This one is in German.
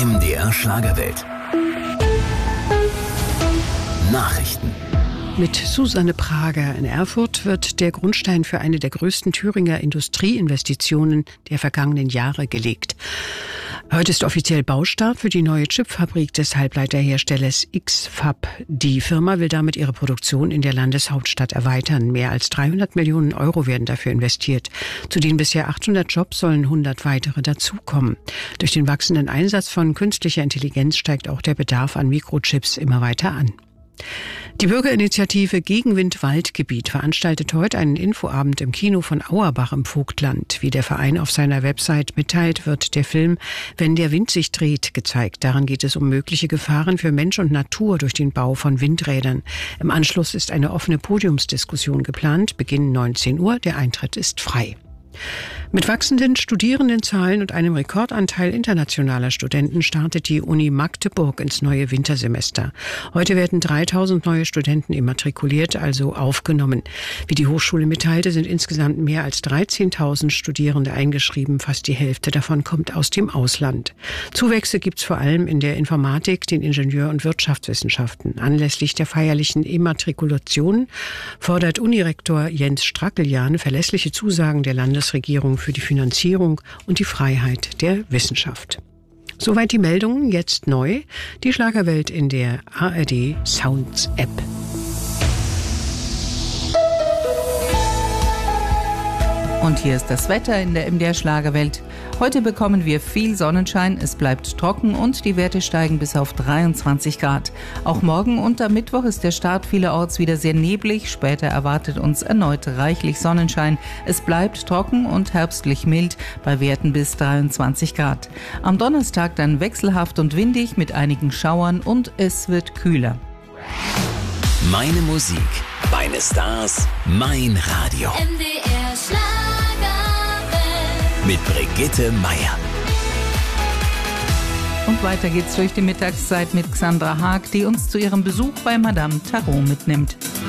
MDR Schlagerwelt. Nachrichten. Mit Susanne Prager in Erfurt wird der Grundstein für eine der größten Thüringer Industrieinvestitionen der vergangenen Jahre gelegt. Heute ist offiziell Baustart für die neue Chipfabrik des Halbleiterherstellers X-FAB. Die Firma will damit ihre Produktion in der Landeshauptstadt erweitern. Mehr als 300 Millionen Euro werden dafür investiert. Zu den bisher 800 Jobs sollen 100 weitere dazukommen. Durch den wachsenden Einsatz von künstlicher Intelligenz steigt auch der Bedarf an Mikrochips immer weiter an. Die Bürgerinitiative Gegenwind Waldgebiet veranstaltet heute einen Infoabend im Kino von Auerbach im Vogtland. Wie der Verein auf seiner Website mitteilt, wird der Film Wenn der Wind sich dreht gezeigt. Daran geht es um mögliche Gefahren für Mensch und Natur durch den Bau von Windrädern. Im Anschluss ist eine offene Podiumsdiskussion geplant. Beginn 19 Uhr. Der Eintritt ist frei. Mit wachsenden Studierendenzahlen und einem Rekordanteil internationaler Studenten startet die Uni Magdeburg ins neue Wintersemester. Heute werden 3000 neue Studenten immatrikuliert, also aufgenommen. Wie die Hochschule mitteilte, sind insgesamt mehr als 13.000 Studierende eingeschrieben. Fast die Hälfte davon kommt aus dem Ausland. Zuwächse gibt es vor allem in der Informatik, den Ingenieur- und Wirtschaftswissenschaften. Anlässlich der feierlichen Immatrikulation fordert Unirektor Jens Strackeljan verlässliche Zusagen der Landesregierung für die Finanzierung und die Freiheit der Wissenschaft. Soweit die Meldungen, jetzt neu. Die Schlagerwelt in der ARD Sounds App. Und hier ist das Wetter in der MDR Schlagerwelt. Heute bekommen wir viel Sonnenschein, es bleibt trocken und die Werte steigen bis auf 23 Grad. Auch morgen und am Mittwoch ist der Start vielerorts wieder sehr neblig. Später erwartet uns erneut reichlich Sonnenschein. Es bleibt trocken und herbstlich mild bei Werten bis 23 Grad. Am Donnerstag dann wechselhaft und windig mit einigen Schauern und es wird kühler. Meine Musik, meine Stars, mein Radio. MDR Schlagerwelt. Mit Brigitte Meier. Und weiter geht's durch die Mittagszeit mit Xandra Haag, die uns zu ihrem Besuch bei Madame Tarot mitnimmt.